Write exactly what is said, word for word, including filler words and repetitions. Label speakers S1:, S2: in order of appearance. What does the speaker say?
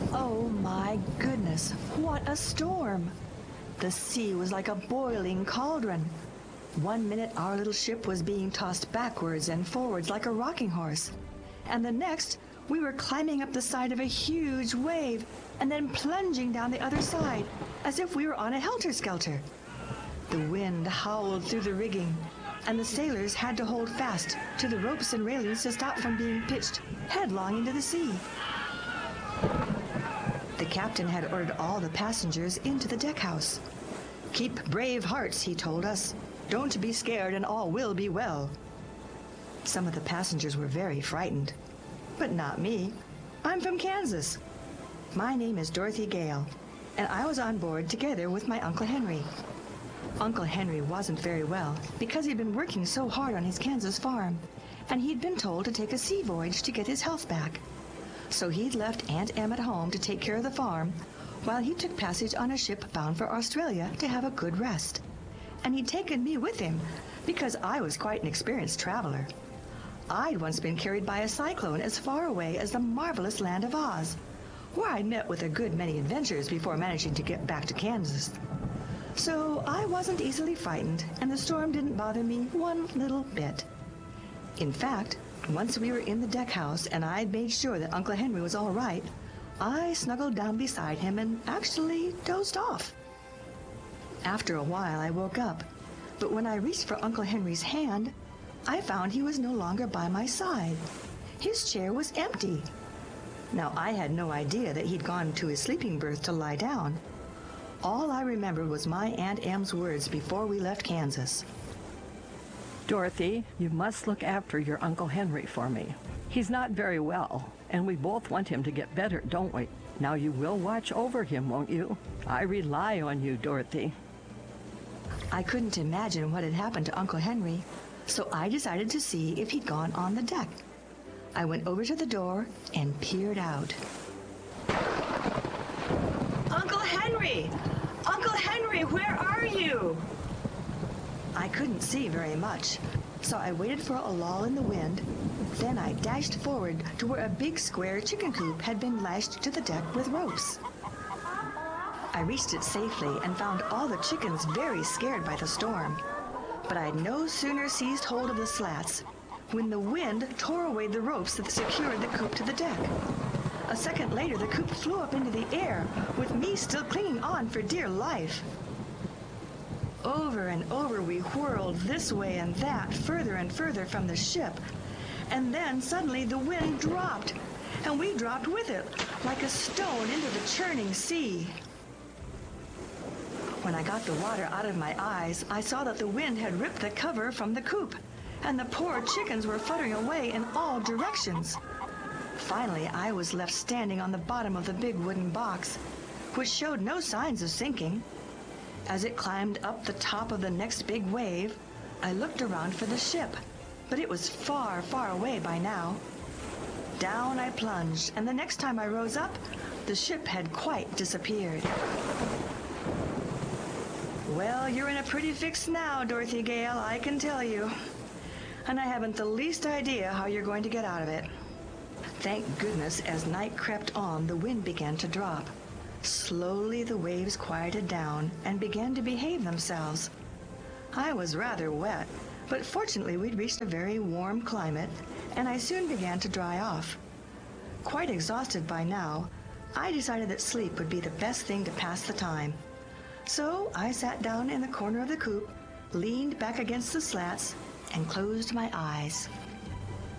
S1: Oh my goodness, what a storm! The sea was like a boiling cauldron. One minute our little ship was being tossed backwards and forwards like a rocking horse, and the next we were climbing up the side of a huge wave and then plunging down the other side as if we were on a helter-skelter. The wind howled through the rigging, and the sailors had to hold fast to the ropes and railings to stop from being pitched headlong into the sea. The captain had ordered all the passengers into the deck house. "Keep brave hearts," he told us. "Don't be scared and all will be well." Some of the passengers were very frightened, but not me. I'm from Kansas. My name is Dorothy Gale, and I was on board together with my Uncle Henry. Uncle Henry wasn't very well because he'd been working so hard on his Kansas farm, and he'd been told to take a sea voyage to get his health back. So he'd left Aunt Em at home to take care of the farm, while he took passage on a ship bound for Australia to have a good rest. And he'd taken me with him because I was quite an experienced traveler. I'd once been carried by a cyclone as far away as the marvelous land of Oz, where I'd met with a good many adventures before managing to get back to Kansas. So I wasn't easily frightened, and the storm didn't bother me one little bit. In fact, once we were in the deck house and I'd made sure that Uncle Henry was all right, I snuggled down beside him and actually dozed off. After a while I woke up, but when I reached for Uncle Henry's hand, I found he was no longer by my side. His chair was empty. Now I had no idea that he'd gone to his sleeping berth to lie down. All I remembered was my Aunt Em's words before we left Kansas.
S2: "Dorothy, you must look after your Uncle Henry for me. He's not very well, and we both want him to get better, don't we? Now you will watch over him, won't you? I rely on you, Dorothy."
S1: I couldn't imagine what had happened to Uncle Henry, so I decided to see if he'd gone on the deck. I went over to the door and peered out. "Uncle Henry! Uncle Henry, where are you?" I couldn't see very much, so I waited for a lull in the wind. Then I dashed forward to where a big square chicken coop had been lashed to the deck with ropes. I reached it safely and found all the chickens very scared by the storm. But I'd no sooner seized hold of the slats when the wind tore away the ropes that secured the coop to the deck. A second later, the coop flew up into the air, with me still clinging on for dear life. Over and over we whirled this way and that, further and further from the ship. And then suddenly the wind dropped, and we dropped with it, like a stone into the churning sea. When I got the water out of my eyes, I saw that the wind had ripped the cover from the coop, and the poor chickens were fluttering away in all directions. Finally, I was left standing on the bottom of the big wooden box, which showed no signs of sinking. As it climbed up the top of the next big wave, I looked around for the ship, but it was far, far away by now. Down I plunged, and the next time I rose up, the ship had quite disappeared. Well, you're in a pretty fix now, Dorothy Gale, I can tell you. And I haven't the least idea how you're going to get out of it. Thank goodness, as night crept on, the wind began to drop. Slowly the waves quieted down and began to behave themselves. I was rather wet, but fortunately we'd reached a very warm climate, and I soon began to dry off. Quite exhausted by now, I decided that sleep would be the best thing to pass the time. So I sat down in the corner of the coop, leaned back against the slats, and closed my eyes.